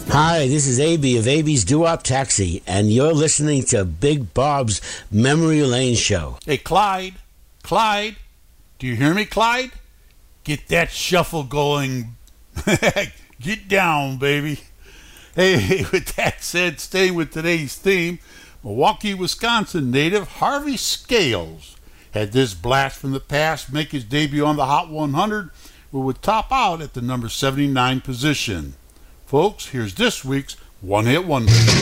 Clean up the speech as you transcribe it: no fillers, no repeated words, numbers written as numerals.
Hi, this is AB of AB's Doo-Wop Taxi, and you're listening to Big Bob's Memory Lane Show. Hey, Clyde, do you hear me, Clyde? Get that shuffle going. Get down, baby. Hey, with that said, staying with today's theme, Milwaukee, Wisconsin native Harvey Scales had this blast from the past make his debut on the Hot 100, where would top out at the number 79 position. Folks, here's this week's One Hit Wonder.